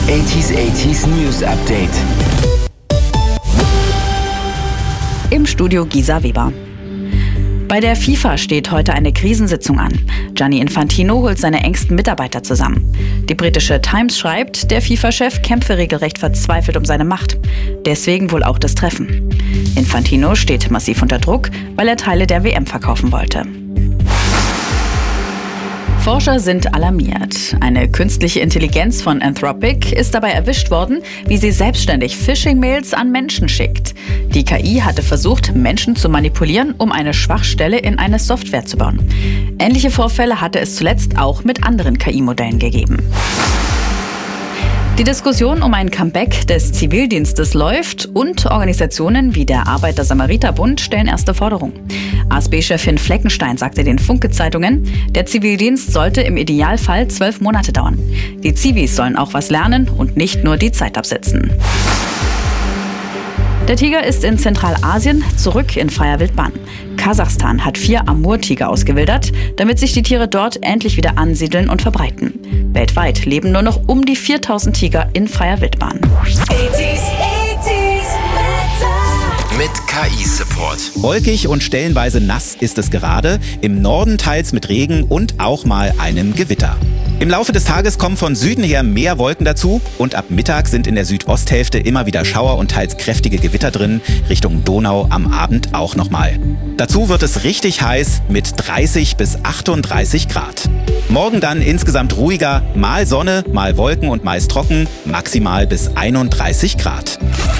80s News Update. Im Studio Gisa Weber. Bei der FIFA steht heute eine Krisensitzung an. Gianni Infantino holt seine engsten Mitarbeiter zusammen. Die britische Times schreibt, der FIFA-Chef kämpfe regelrecht verzweifelt um seine Macht. Deswegen wohl auch das Treffen. Infantino steht massiv unter Druck, weil er Teile der WM verkaufen wollte. Forscher sind alarmiert. Eine künstliche Intelligenz von Anthropic ist dabei erwischt worden, wie sie selbstständig Phishing-Mails an Menschen schickt. Die KI hatte versucht, Menschen zu manipulieren, um eine Schwachstelle in eine Software zu bauen. Ähnliche Vorfälle hatte es zuletzt auch mit anderen KI-Modellen gegeben. Die Diskussion um ein Comeback des Zivildienstes läuft und Organisationen wie der Arbeiter-Samariter-Bund stellen erste Forderungen. ASB-Chefin Fleckenstein sagte den Funke-Zeitungen, der Zivildienst sollte im Idealfall 12 Monate dauern. Die Zivis sollen auch was lernen und nicht nur die Zeit absitzen. Der Tiger ist in Zentralasien zurück in freier Wildbahn. Kasachstan hat 4 Amur-Tiger ausgewildert, damit sich die Tiere dort endlich wieder ansiedeln und verbreiten. Weltweit leben nur noch um die 4000 Tiger in freier Wildbahn. Mit KI-Support. Wolkig und stellenweise nass ist es gerade, im Norden teils mit Regen und auch mal einem Gewitter. Im Laufe des Tages kommen von Süden her mehr Wolken dazu und ab Mittag sind in der Südosthälfte immer wieder Schauer und teils kräftige Gewitter drin, Richtung Donau am Abend auch nochmal. Dazu wird es richtig heiß mit 30 bis 38 Grad. Morgen dann insgesamt ruhiger, mal Sonne, mal Wolken und meist trocken, maximal bis 31 Grad.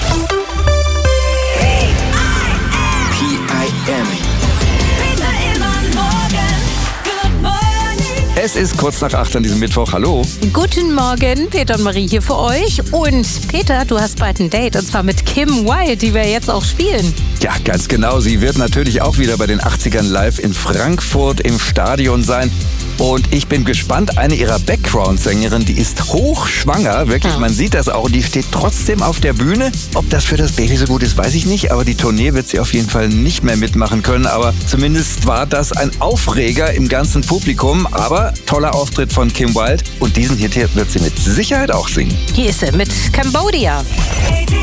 Es ist kurz nach 8 an diesem Mittwoch. Hallo. Guten Morgen, Peter und Marie hier für euch. Und Peter, du hast bald ein Date, und zwar mit Kim Wilde, die wir jetzt auch spielen. Ja, ganz genau. Sie wird natürlich auch wieder bei den 80ern live in Frankfurt im Stadion sein. Und ich bin gespannt, eine ihrer Background-Sängerinnen, die ist hochschwanger, wirklich, man sieht das auch, und die steht trotzdem auf der Bühne. Ob das für das Baby so gut ist, weiß ich nicht, aber die Tournee wird sie auf jeden Fall nicht mehr mitmachen können, aber zumindest war das ein Aufreger im ganzen Publikum, aber toller Auftritt von Kim Wilde und diesen Hit hier wird sie mit Sicherheit auch singen. Hier ist sie mit Cambodia.